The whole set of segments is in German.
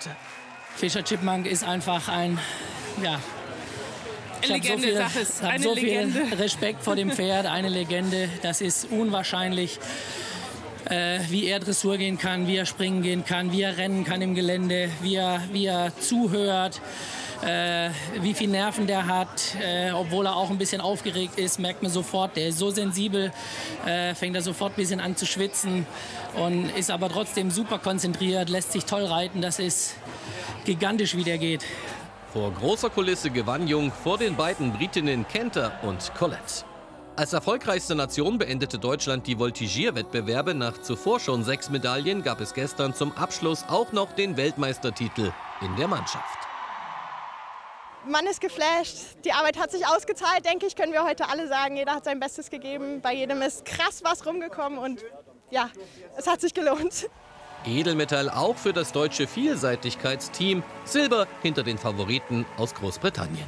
Fischer Chipmunk ist einfach ein, ja, ich habe so viel Respekt vor dem Pferd, eine Legende. Das ist unwahrscheinlich, wie er Dressur gehen kann, wie er springen gehen kann, wie er rennen kann im Gelände, wie er zuhört, wie viel Nerven der hat. Obwohl er auch ein bisschen aufgeregt ist, merkt man sofort, der ist so sensibel, fängt er sofort ein bisschen an zu schwitzen und ist aber trotzdem super konzentriert, lässt sich toll reiten. Das ist gigantisch, wie der geht. Vor großer Kulisse gewann Jung vor den beiden Britinnen Kenter und Collett. Als erfolgreichste Nation beendete Deutschland die Voltigierwettbewerbe. Nach zuvor schon 6 Medaillen gab es gestern zum Abschluss auch noch den Weltmeistertitel in der Mannschaft. Man ist geflasht. Die Arbeit hat sich ausgezahlt, denke ich, können wir heute alle sagen. Jeder hat sein Bestes gegeben. Bei jedem ist krass was rumgekommen und ja, es hat sich gelohnt. Edelmetall auch für das deutsche Vielseitigkeitsteam. Silber hinter den Favoriten aus Großbritannien.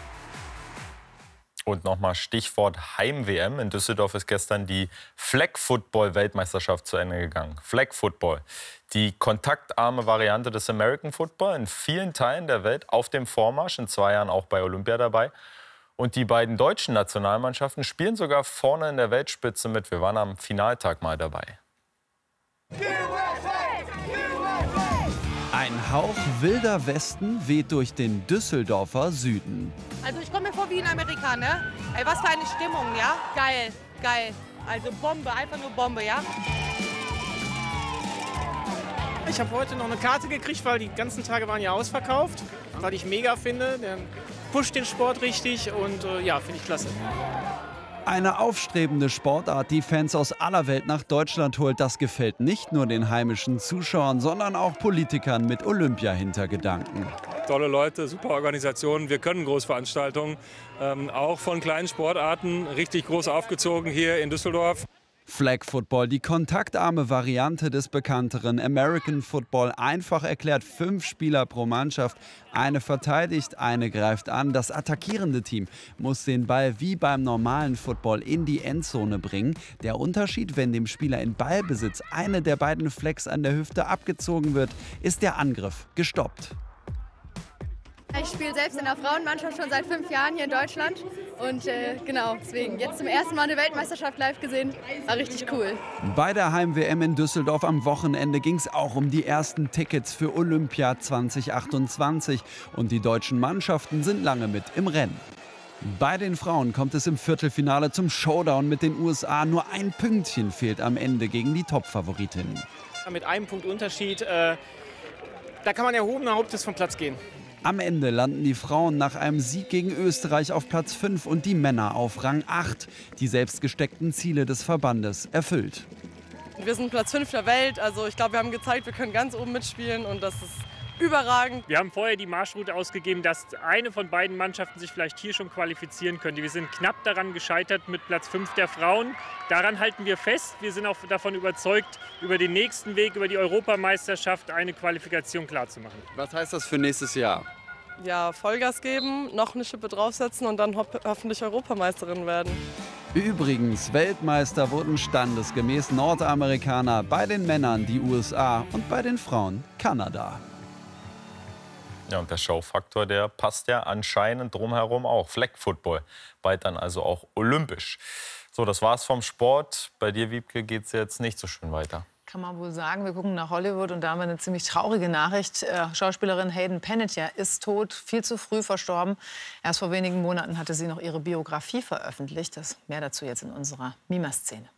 Und nochmal Stichwort Heim-WM. In Düsseldorf ist gestern die Flag-Football-Weltmeisterschaft zu Ende gegangen. Flag-Football, die kontaktarme Variante des American Football, in vielen Teilen der Welt auf dem Vormarsch, in 2 Jahren auch bei Olympia dabei. Und die beiden deutschen Nationalmannschaften spielen sogar vorne in der Weltspitze mit. Wir waren am Finaltag mal dabei. Ein Hauch wilder Westen weht durch den Düsseldorfer Süden. Also ich komme mir vor wie ein Amerikaner. Ey, was für eine Stimmung, ja? Geil, geil. Also Bombe, einfach nur Bombe, ja? Ich habe heute noch eine Karte gekriegt, weil die ganzen Tage waren ja ausverkauft. Was ich mega finde, der pusht den Sport richtig und ja, finde ich klasse. Eine aufstrebende Sportart, die Fans aus aller Welt nach Deutschland holt, das gefällt nicht nur den heimischen Zuschauern, sondern auch Politikern mit Olympia-Hintergedanken. Tolle Leute, super Organisationen, wir können Großveranstaltungen, auch von kleinen Sportarten, richtig groß aufgezogen hier in Düsseldorf. Flag Football, die kontaktarme Variante des bekannteren American Football. Einfach erklärt 5 Spieler pro Mannschaft. Eine verteidigt, eine greift an. Das attackierende Team muss den Ball wie beim normalen Football in die Endzone bringen. Der Unterschied, wenn dem Spieler in Ballbesitz eine der beiden Flags an der Hüfte abgezogen wird, ist der Angriff gestoppt. Ich spiele selbst in der Frauenmannschaft schon seit 5 Jahren hier in Deutschland und genau, deswegen jetzt zum ersten Mal eine Weltmeisterschaft live gesehen, war richtig cool. Bei der Heim-WM in Düsseldorf am Wochenende ging es auch um die ersten Tickets für Olympia 2028 und die deutschen Mannschaften sind lange mit im Rennen. Bei den Frauen kommt es im Viertelfinale zum Showdown mit den USA. Nur ein Pünktchen fehlt am Ende gegen die Top-Favoritinnen. Mit einem Punkt Unterschied, da kann man erhobenen Hauptes vom Platz gehen. Am Ende landen die Frauen nach einem Sieg gegen Österreich auf Platz 5 und die Männer auf Rang 8. Die selbst gesteckten Ziele des Verbandes erfüllt. Wir sind Platz 5 der Welt, also ich glaube, wir haben gezeigt, wir können ganz oben mitspielen und das ist überragend. Wir haben vorher die Marschroute ausgegeben, dass eine von beiden Mannschaften sich vielleicht hier schon qualifizieren könnte. Wir sind knapp daran gescheitert mit Platz 5 der Frauen. Daran halten wir fest. Wir sind auch davon überzeugt, über den nächsten Weg, über die Europameisterschaft, eine Qualifikation klarzumachen. Was heißt das für nächstes Jahr? Ja, Vollgas geben, noch eine Schippe draufsetzen und dann hoffentlich Europameisterin werden. Übrigens, Weltmeister wurden standesgemäß Nordamerikaner, bei den Männern die USA und bei den Frauen Kanada. Ja, und der Showfaktor, der passt ja anscheinend drumherum auch. Flag Football, bald dann also auch olympisch. So, das war's vom Sport. Bei dir, Wiebke, geht's jetzt nicht so schön weiter. Kann man wohl sagen. Wir gucken nach Hollywood und da haben wir eine ziemlich traurige Nachricht. Schauspielerin Hayden Panettiere ist tot, viel zu früh verstorben. Erst vor wenigen Monaten hatte sie noch ihre Biografie veröffentlicht. Mehr dazu jetzt in unserer Mima-Szene.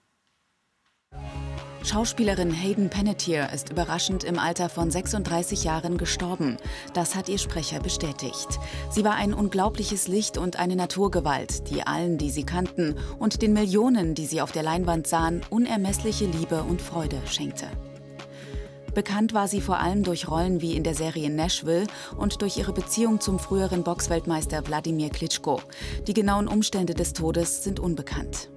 Schauspielerin Hayden Panettiere ist überraschend im Alter von 36 Jahren gestorben. Das hat ihr Sprecher bestätigt. Sie war ein unglaubliches Licht und eine Naturgewalt, die allen, die sie kannten und den Millionen, die sie auf der Leinwand sahen, unermessliche Liebe und Freude schenkte. Bekannt war sie vor allem durch Rollen wie in der Serie Nashville und durch ihre Beziehung zum früheren Boxweltmeister Wladimir Klitschko. Die genauen Umstände des Todes sind unbekannt.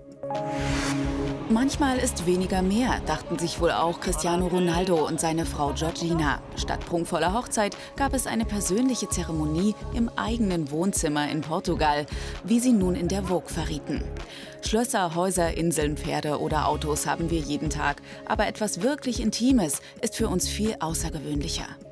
Manchmal ist weniger mehr, dachten sich wohl auch Cristiano Ronaldo und seine Frau Georgina. Statt prunkvoller Hochzeit gab es eine persönliche Zeremonie im eigenen Wohnzimmer in Portugal, wie sie nun in der Vogue verrieten. Schlösser, Häuser, Inseln, Pferde oder Autos haben wir jeden Tag. Aber etwas wirklich Intimes ist für uns viel außergewöhnlicher.